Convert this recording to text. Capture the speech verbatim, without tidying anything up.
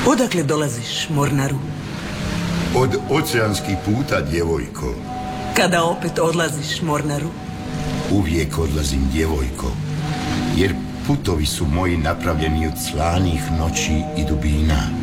Odakle dolaziš, Mornaru? Od oceanskih puta, djevojko. Kada opet odlaziš, Mornaru? Uvijek odlazim, djevojko, jer putovi su moji napravljeni od slanih noći i dubina.